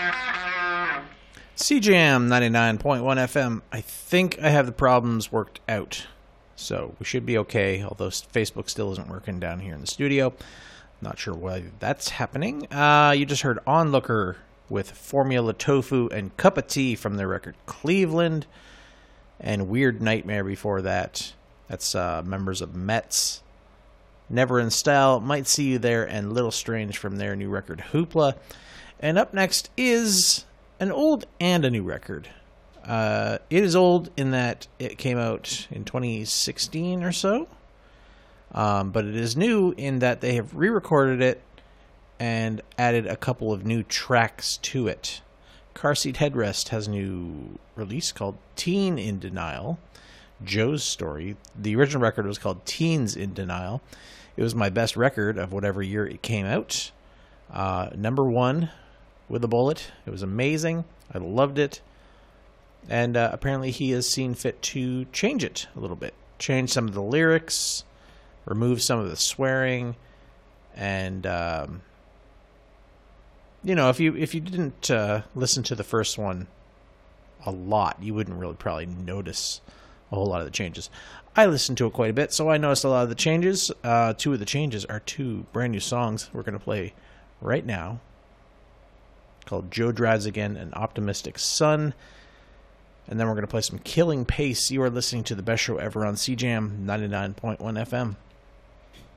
CJAM 99.1 FM. I think I have the problems worked out, so we should be okay, although Facebook still isn't working down here in the studio. Not sure why that's happening. You just heard Onlooker with Formula Tofu and Cup of Tea from their record Cleveland, and Weird Nightmare before that. That's members of Mets. Never in Style, Might See You There, and Little Strange from their new record Hoopla. And up next is an old and a new record. It is old in that it came out in 2016 or so. But it is new in that they have re-recorded it and added a couple of new tracks to it. Car Seat Headrest has a new release called Teen in Denial. Joe's Story. The original record was called Teens in Denial. It was my best record of whatever year it came out. Number 1 with a bullet. It was amazing. I loved it. And apparently he has seen fit to change it a little bit. Change some of the lyrics, remove some of the swearing, and if you didn't listen to the first one a lot, you wouldn't really probably notice a whole lot of the changes. I listened to it quite a bit, so I noticed a lot of the changes. 2 of the changes are 2 brand new songs we're going to play right now, called Joe Drives Again and Optimistic Sun. And then we're going to play some Killing Pace. You are listening to the best show ever on CJAM 99.1 FM.